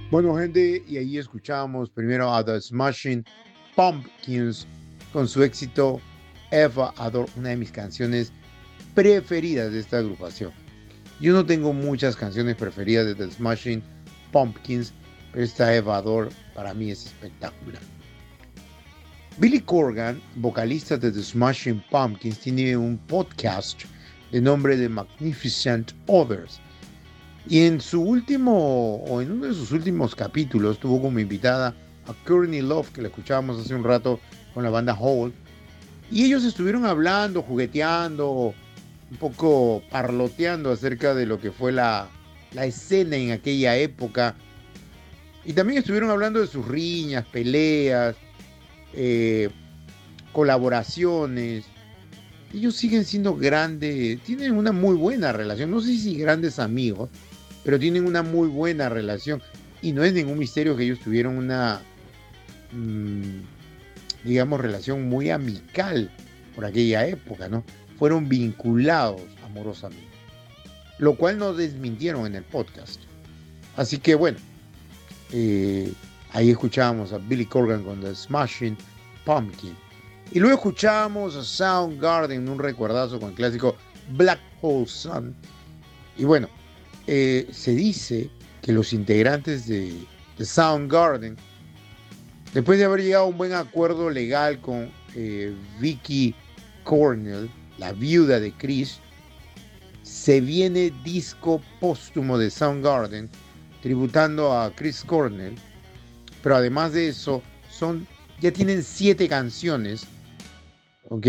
Bueno, gente, y ahí escuchamos primero a The Smashing Pumpkins con su éxito Eva Adore, una de mis canciones preferidas de esta agrupación. Yo no tengo muchas canciones preferidas de The Smashing Pumpkins, pero esta Eva Adore para mí es espectacular. Billy Corgan, vocalista de The Smashing Pumpkins, tiene un podcast de nombre The Magnificent Others. Y en su último, o en uno de sus últimos capítulos, tuvo como invitada a Courtney Love, que la escuchábamos hace un rato con la banda Hole. Y ellos estuvieron hablando, jugueteando, un poco parloteando acerca de lo que fue la escena en aquella época. Y también estuvieron hablando de sus riñas, peleas, eh, colaboraciones. Ellos siguen siendo grandes, tienen una muy buena relación. No sé si grandes amigos, pero tienen una muy buena relación. Y no es ningún misterio que ellos tuvieron una, mmm, digamos, relación muy amical por aquella época, ¿no? Fueron vinculados amorosamente, lo cual no desmintieron en el podcast. Así que bueno, eh, ahí escuchábamos a Billy Corgan con The Smashing Pumpkin. Y luego escuchábamos a Soundgarden, un recuerdazo con el clásico Black Hole Sun. Y bueno, se dice que los integrantes de Soundgarden, después de haber llegado a un buen acuerdo legal con Vicky Cornell, la viuda de Chris, se viene disco póstumo de Soundgarden tributando a Chris Cornell, pero además de eso, ya tienen 7 canciones, ¿ok?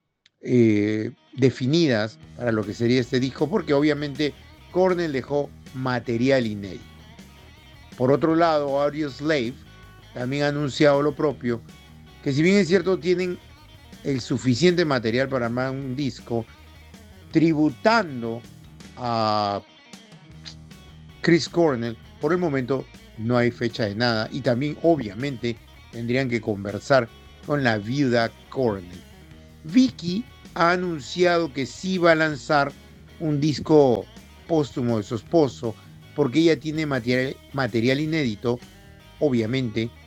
Definidas para lo que sería este disco, porque obviamente Cornell dejó material inédito. Por otro lado, Audioslave también ha anunciado lo propio, que si bien es cierto tienen el suficiente material para armar un disco, tributando a Chris Cornell, por el momento no hay fecha de nada y también obviamente tendrían que conversar con la viuda Cornell. Vicky ha anunciado que sí va a lanzar un disco póstumo de su esposo porque ella tiene material inédito, obviamente,